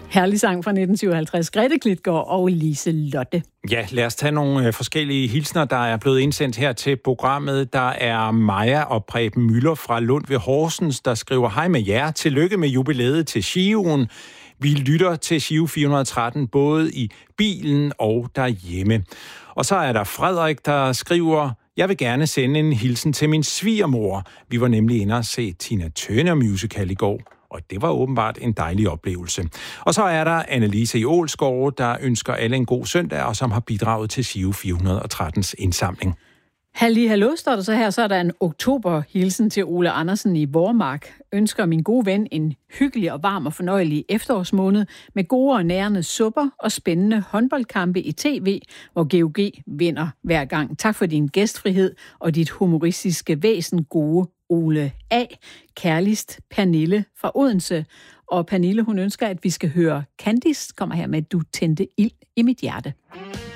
Herlig sang fra 1957. Grete Klitgaard og Lise Lotte. Ja, lad os tage nogle forskellige hilsner, der er blevet indsendt her til programmet. Der er Maja og Preben Møller fra Lund ved Horsens, der skriver: hej med jer. Tillykke med jubilæet til Skiven. Vi lytter til Skive 413 både i bilen og derhjemme. Og så er der Frederik, der skriver: jeg vil gerne sende en hilsen til min svigermor. Vi var nemlig inde og se Tina Turner musical i går, og det var åbenbart en dejlig oplevelse. Og så er der Annelise i Ålsgård, der ønsker alle en god søndag, og som har bidraget til Skive 413's indsamling. Hallo, står der så her. Så er der en oktoberhilsen til Ole Andersen i Vormark. Ønsker min gode ven en hyggelig og varm og fornøjelig efterårsmåned med gode og nærende supper og spændende håndboldkampe i tv, hvor GOG vinder hver gang. Tak for din gæstfrihed og dit humoristiske væsen, gode Ole A. Kærligst Pernille fra Odense. Og Pernille, hun ønsker, at vi skal høre Candice, kommer her med: du tændte ild i mit hjerte.